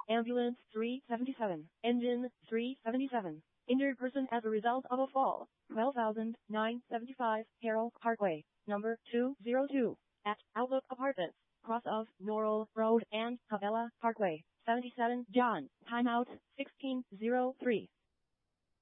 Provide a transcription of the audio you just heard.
Ambulance 377. Engine 377. Injured person as a result of a fall. 12,975 Carroll Parkway, number 202. At Outlook Apartments, cross of Norrell Road and Cabela Parkway. 77 John. Timeout 1603.